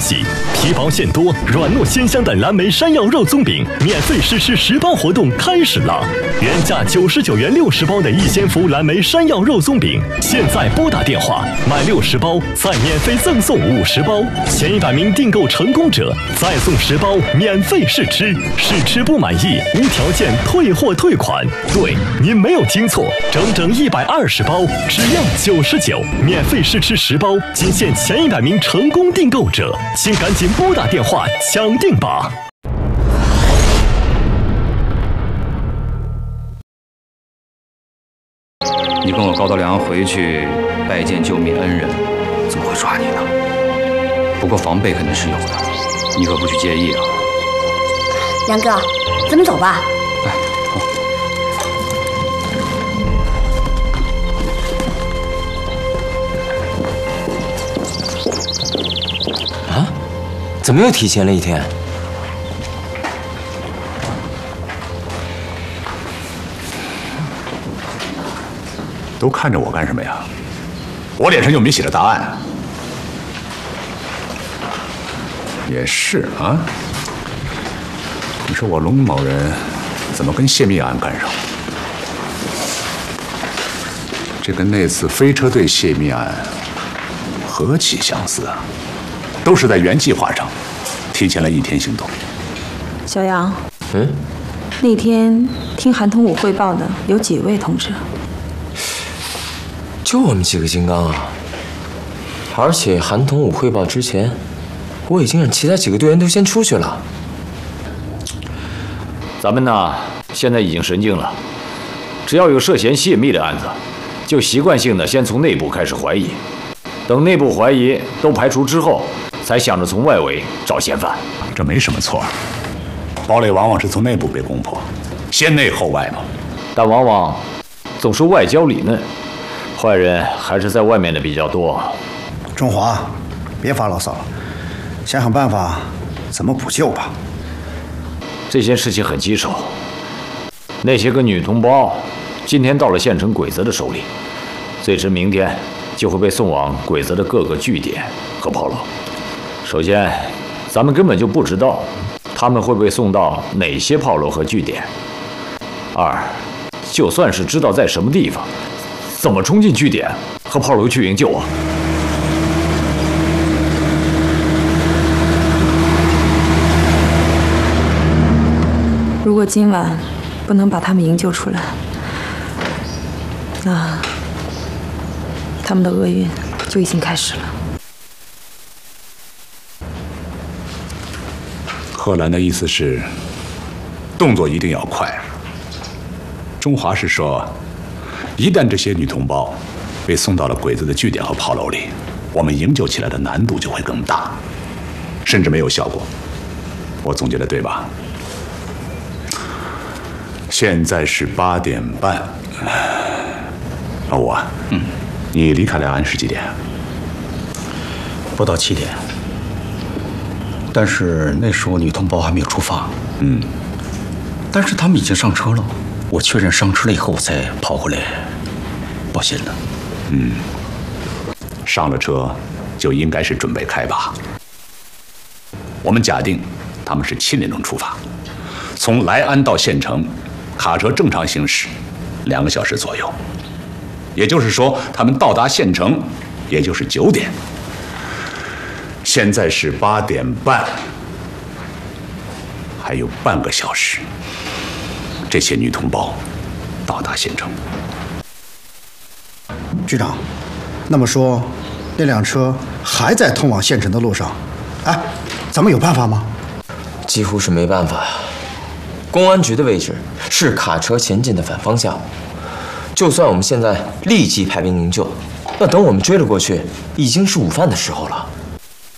喜，皮薄馅多、软糯鲜香的蓝莓山药肉松饼免费试吃10包活动开始了！原价99元60包的逸仙福蓝莓山药肉松饼，现在拨打电话买60包，再免费赠送50包，前100名订购成功者再送10包免费试吃，试吃不满意无条件退货退款。对，您没有听错，整120包，只要99，免费试吃10包，仅限前100名成功订购者，请赶紧拨打电话抢订吧！ 你跟我高德良回去拜见救命恩人，怎么会抓你呢？不过防备肯定是有的，你可不许介意啊。 梁哥，咱们走吧。 哎， 好。啊？怎么又提前了1天？ 都看着我干什么呀？我脸上又没写着答案。也是啊，你说我龙某人怎么跟泄密案干上了？这跟那次飞车队泄密案何其相似啊！都是在原计划上提前了1天行动。 小杨，那天听韩同武汇报的有几位同志？ 就我们几个金刚啊！而且韩同武汇报之前，我已经让其他几个队员都先出去了。 咱们呢，现在已经神经了，只要有涉嫌泄密的案子，就习惯性的先从内部开始怀疑，等内部怀疑都排除之后，才想着从外围找嫌犯。 这没什么错，堡垒往往是从内部被攻破，先内后外嘛。 但往往总是外焦里嫩。坏人还是在外面的比较多。 中华，别发牢骚了，想想办法怎么补救吧。 这件事情很棘手，那些个女同胞今天到了县城鬼子的手里，最迟明天就会被送往鬼子的各个据点和炮楼。首先，咱们根本就不知道他们会被送到哪些炮楼和据点。2，就算是知道在什么地方，怎么冲进据点和炮楼去营救啊？ 如果今晚不能把他们营救出来，那他们的厄运就已经开始了。 贺兰的意思是，动作一定要快。中华是说，一旦这些女同胞被送到了鬼子的据点和炮楼里，我们营救起来的难度就会更大，甚至没有效果。我总结的对吧？现在是8点半。老吴啊，你离开莱安是几点？ 不到7点。但是那时候女同胞还没有出发。但是他们已经上车了。我确认上车了以后，我才跑回来报信的。 上了车就应该是准备开拔。我们假定他们是7点钟出发，从莱安到县城，卡车正常行驶2个小时左右。也就是说，他们到达县城也就是9点。现在是8点半，还有半个小时。这些女同胞到达县城。 局长，那么说，那辆车还在通往县城的路上，咱们有办法吗？ 几乎是没办法。公安局的位置是卡车前进的反方向，就算我们现在立即派兵营救，那等我们追了过去，已经是午饭的时候了。